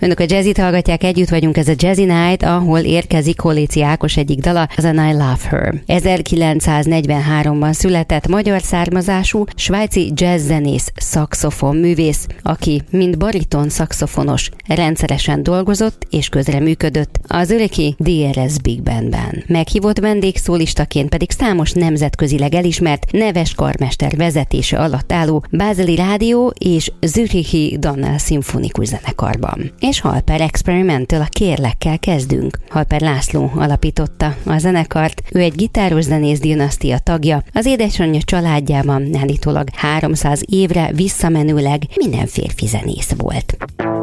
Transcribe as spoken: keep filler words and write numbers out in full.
Önök a Jazzit hallgatják, együtt vagyunk, ez a Jazzy Night, ahol érkezik Holéci Ákos egyik dala, az And I Love Her. ezerkilencszáznegyvenháromban született magyar származású svájci jazzzenész, szaxofon művész, aki mint bariton szaxofonos rendszeresen dolgozott és közreműködött az zürichi dé er es Big Bandben. Meghívott vendégszólistaként pedig számos nemzetközileg elismert neves karmester vezetése alatt álló Bázeli Rádió és Zürichi Dannel szimfonikus zenekarban. És Halper Experimenttől a Kérlekkel kezdünk. Halper László alapította a zenekart, ő egy gitáros zenész dinasztia tagja, az édesanyja családjában állítólag háromszáz évre visszamenőleg minden férfi zenész volt.